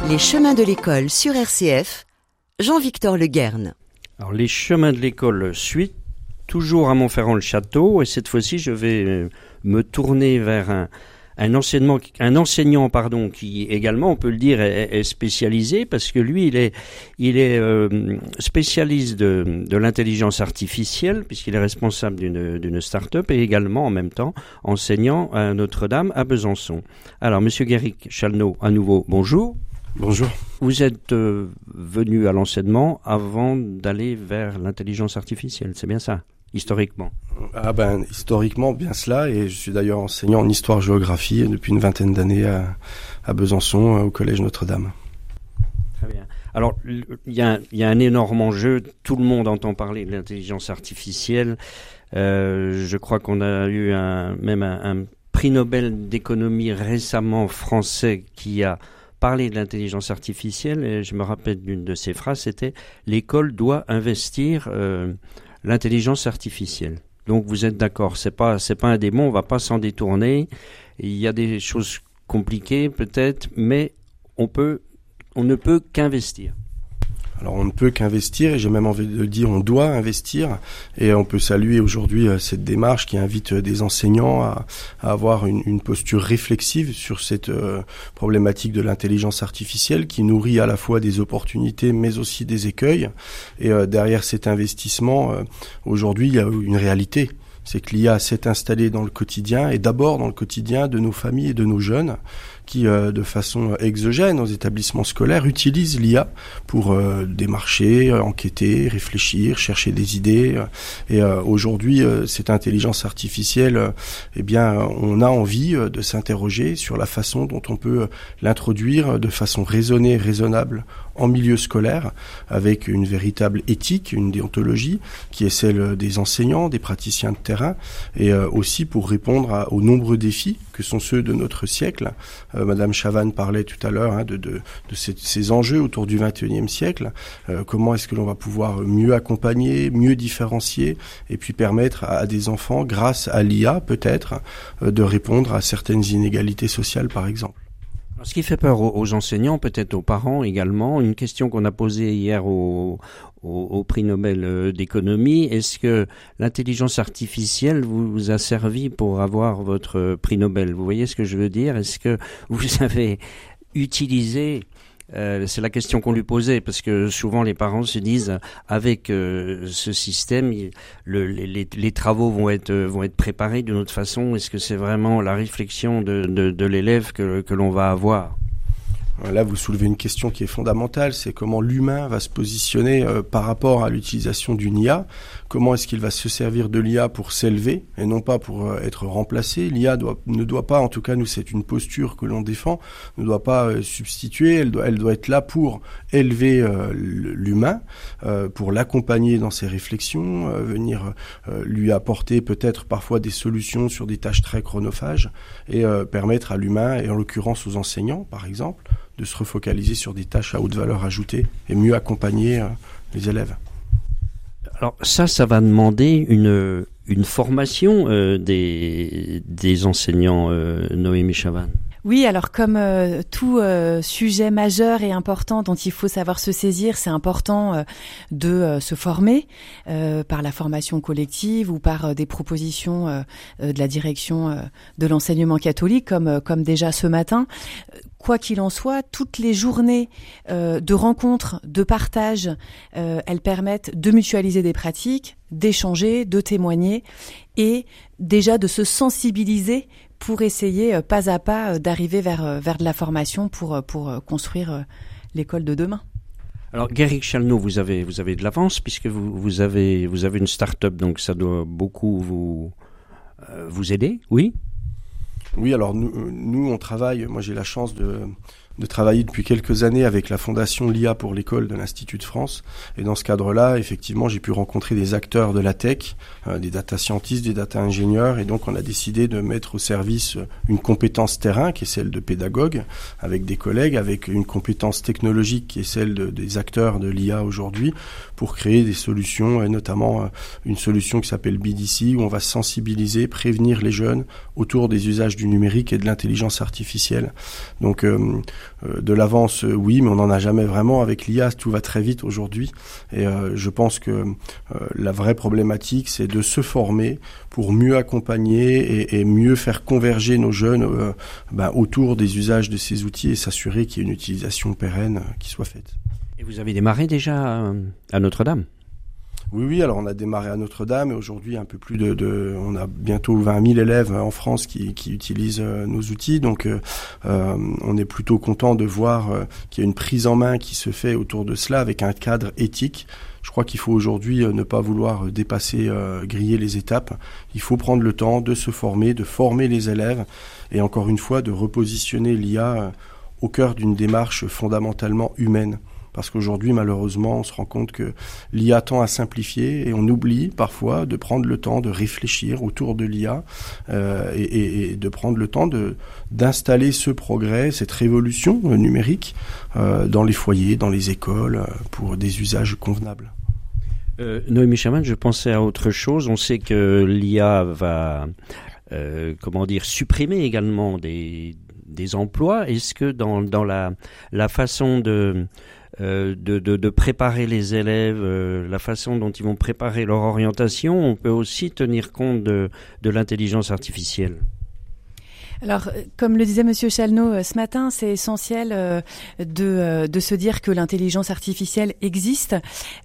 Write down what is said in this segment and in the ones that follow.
Les chemins de l'école sur RCF, Jean-Victor Le Guern. Alors, les chemins de l'école suite, toujours à Montferrand-le-Château, et cette fois-ci, je vais me tourner vers un enseignant qui également, on peut le dire, est spécialisé, parce que lui, il est spécialiste de l'intelligence artificielle, puisqu'il est responsable d'une start-up, et également, en même temps, enseignant à Notre-Dame, à Besançon. Alors, Monsieur Guéric Chalnot, à nouveau, bonjour. Bonjour. Vous êtes venu à l'enseignement avant d'aller vers l'intelligence artificielle, c'est bien ça, historiquement? Historiquement, bien cela, et je suis d'ailleurs enseignant en histoire-géographie depuis une vingtaine d'années à Besançon, au Collège Notre-Dame. Très bien. Alors, il y a un énorme enjeu, tout le monde entend parler de l'intelligence artificielle, je crois qu'on a eu même un prix Nobel d'économie récemment français qui a parler de l'intelligence artificielle, et je me rappelle d'une de ses phrases, c'était « l'école doit investir l'intelligence artificielle ». Donc vous êtes d'accord, c'est pas un démon, on va pas s'en détourner. Il y a des choses compliquées peut-être, mais on ne peut qu'investir. Alors on ne peut qu'investir, et j'ai même envie de dire on doit investir, et on peut saluer aujourd'hui cette démarche qui invite des enseignants à avoir une posture réflexive sur cette problématique de l'intelligence artificielle qui nourrit à la fois des opportunités mais aussi des écueils. Et derrière cet investissement, aujourd'hui il y a une réalité. C'est que l'IA s'est installée dans le quotidien, et d'abord dans le quotidien de nos familles et de nos jeunes qui, de façon exogène aux établissements scolaires, utilisent l'IA pour démarcher, enquêter, réfléchir, chercher des idées. Et aujourd'hui, cette intelligence artificielle, on a envie de s'interroger sur la façon dont on peut l'introduire de façon raisonnée, raisonnable en milieu scolaire, avec une véritable éthique, une déontologie qui est celle des enseignants, des praticiens de terrain, et aussi pour répondre aux nombreux défis que sont ceux de notre siècle. Madame Chavannes parlait tout à l'heure de ces enjeux autour du XXIe siècle. Comment est-ce que l'on va pouvoir mieux accompagner, mieux différencier, et puis permettre à des enfants, grâce à l'IA peut-être, de répondre à certaines inégalités sociales par exemple. Ce qui fait peur aux enseignants, peut-être aux parents également, une question qu'on a posée hier au prix Nobel d'économie, est-ce que l'intelligence artificielle vous a servi pour avoir votre prix Nobel? Vous voyez ce que je veux dire? Est-ce que vous avez utilisé, c'est la question qu'on lui posait, parce que souvent les parents se disent, avec ce système, les travaux vont être préparés d'une autre façon. Est-ce que c'est vraiment la réflexion de l'élève que l'on va avoir? Là, vous soulevez une question qui est fondamentale, c'est comment l'humain va se positionner par rapport à l'utilisation d'une IA. Comment est-ce qu'il va se servir de l'IA pour s'élever et non pas pour être remplacé. L'IA ne doit pas, en tout cas nous c'est une posture que l'on défend, ne doit pas substituer, elle doit être là pour élever l'humain, pour l'accompagner dans ses réflexions, venir lui apporter peut-être parfois des solutions sur des tâches très chronophages, et permettre à l'humain, et en l'occurrence aux enseignants par exemple, de se refocaliser sur des tâches à haute valeur ajoutée et mieux accompagner les élèves. Alors ça va demander une formation des enseignants, Noémie Chavannes. Oui, alors comme tout sujet majeur et important dont il faut savoir se saisir, c'est important de se former par la formation collective ou par des propositions de la direction de l'enseignement catholique, comme déjà ce matin. Quoi qu'il en soit, toutes les journées de rencontres, de partage, elles permettent de mutualiser des pratiques, d'échanger, de témoigner et déjà de se sensibiliser pour essayer pas à pas d'arriver vers de la formation pour construire l'école de demain. Alors Guéric Chalnot, vous avez de l'avance puisque vous avez une start-up, donc ça doit beaucoup vous aider, oui? Oui, alors nous on travaille, moi j'ai la chance de travailler depuis quelques années avec la fondation l'IA pour l'école de l'Institut de France. Et dans ce cadre-là, effectivement, j'ai pu rencontrer des acteurs de la tech, des data scientists, des data ingénieurs. Et donc, on a décidé de mettre au service une compétence terrain, qui est celle de pédagogue, avec des collègues, avec une compétence technologique, qui est celle des acteurs de l'IA aujourd'hui, pour créer des solutions, et notamment une solution qui s'appelle BDC, où on va sensibiliser, prévenir les jeunes autour des usages du numérique et de l'intelligence artificielle. Donc, de l'avance, oui, mais on n'en a jamais vraiment. Avec l'IA, tout va très vite aujourd'hui. Et je pense que la vraie problématique, c'est de se former pour mieux accompagner et mieux faire converger nos jeunes autour des usages de ces outils et s'assurer qu'il y ait une utilisation pérenne qui soit faite. Et vous avez démarré déjà à Notre-Dame ? Oui, alors on a démarré à Notre-Dame et aujourd'hui un peu plus on a bientôt 20 000 élèves en France qui utilisent nos outils, donc on est plutôt content de voir qu'il y a une prise en main qui se fait autour de cela avec un cadre éthique. Je crois qu'il faut aujourd'hui ne pas vouloir dépasser, griller les étapes. Il faut prendre le temps de se former, de former les élèves et encore une fois de repositionner l'IA au cœur d'une démarche fondamentalement humaine. Parce qu'aujourd'hui, malheureusement, on se rend compte que l'IA tend à simplifier et on oublie parfois de prendre le temps de réfléchir autour de l'IA et de prendre le temps d'installer ce progrès, cette révolution numérique dans les foyers, dans les écoles, pour des usages convenables. Noémie Chaman, je pensais à autre chose. On sait que l'IA va supprimer également des emplois. Est-ce que dans la façon de préparer les élèves, la façon dont ils vont préparer leur orientation, on peut aussi tenir compte de l'intelligence artificielle? Alors, comme le disait Monsieur Challenot ce matin, c'est essentiel de se dire que l'intelligence artificielle existe.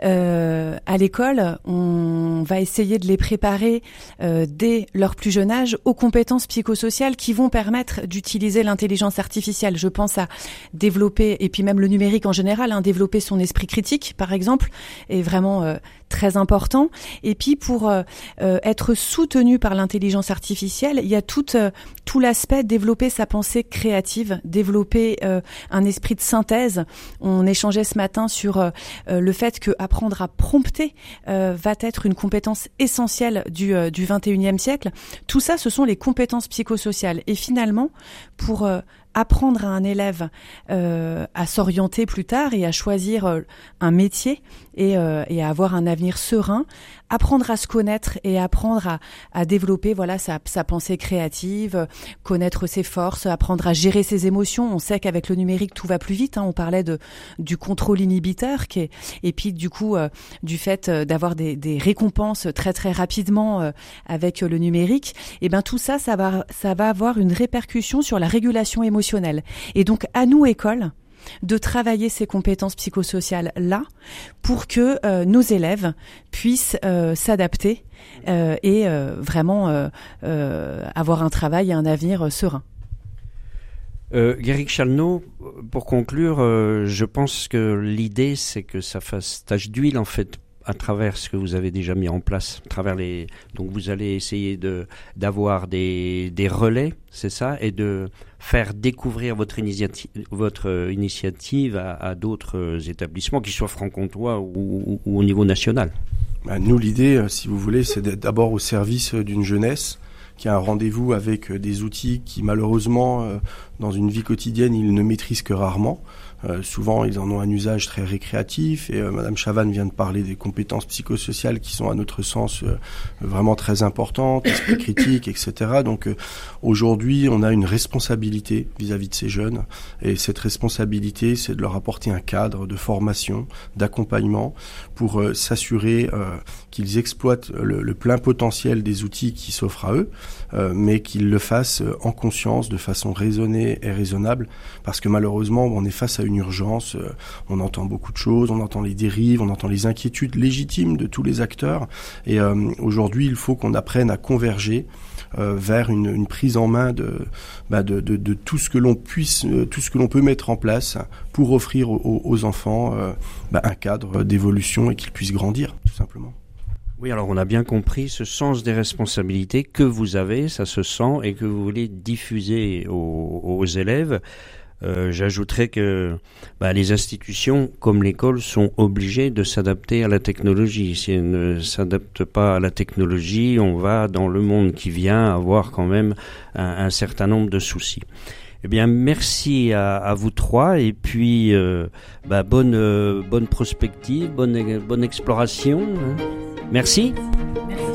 À l'école, on va essayer de les préparer dès leur plus jeune âge aux compétences psychosociales qui vont permettre d'utiliser l'intelligence artificielle. Je pense à développer, et puis même le numérique en général, développer son esprit critique, par exemple, est vraiment très important. Et puis pour être soutenu par l'intelligence artificielle, il y a tout l'aspect de développer sa pensée créative, développer un esprit de synthèse. On échangeait ce matin sur le fait que apprendre à prompter va être une compétence essentielle du 21e siècle. Tout ça, ce sont les compétences psychosociales. Et finalement, pour apprendre à un élève à s'orienter plus tard et à choisir un métier et à avoir un avenir serein, apprendre à se connaître et apprendre à développer sa pensée créative, connaître ses forces, apprendre à gérer ses émotions. On sait qu'avec le numérique tout va plus vite, on parlait du contrôle inhibiteur et puis du coup du fait d'avoir des récompenses très très rapidement avec le numérique. Et ben tout ça va avoir une répercussion sur la régulation émotionnelle. Et donc à nous écoles de travailler ces compétences psychosociales là pour que nos élèves puissent s'adapter et vraiment avoir un travail et un avenir serein. Guéric Challenot, pour conclure, je pense que l'idée c'est que ça fasse tache d'huile en fait à travers ce que vous avez déjà mis en place, à travers donc vous allez essayer d'avoir des relais, c'est ça, et de faire découvrir votre initiative à d'autres établissements, qu'ils soient franc-comtois ou au niveau national. Nous, l'idée, si vous voulez, c'est d'être d'abord au service d'une jeunesse qui a un rendez-vous avec des outils qui, malheureusement, dans une vie quotidienne, ils ne maîtrisent que rarement. Souvent, ils en ont un usage très récréatif et Madame Chavan vient de parler des compétences psychosociales qui sont, à notre sens, vraiment très importantes, esprit critique, etc. Donc, aujourd'hui, on a une responsabilité vis-à-vis de ces jeunes et cette responsabilité, c'est de leur apporter un cadre de formation, d'accompagnement pour s'assurer qu'ils exploitent le plein potentiel des outils qui s'offrent à eux, mais qu'ils le fassent en conscience, de façon raisonnée et raisonnable, parce que malheureusement, on est face à une urgence, on entend beaucoup de choses, on entend les dérives, on entend les inquiétudes légitimes de tous les acteurs, et aujourd'hui, il faut qu'on apprenne à converger vers une prise en main de tout ce que l'on peut mettre en place pour offrir aux enfants un cadre d'évolution et qu'ils puissent grandir, tout simplement. Oui, alors on a bien compris ce sens des responsabilités que vous avez, ça se sent, et que vous voulez diffuser aux élèves. J'ajouterais que les institutions comme l'école sont obligées de s'adapter à la technologie. Si elles ne s'adaptent pas à la technologie, on va dans le monde qui vient avoir quand même un certain nombre de soucis. Eh bien, merci à vous trois et puis bonne prospective, bonne exploration. Merci. Merci.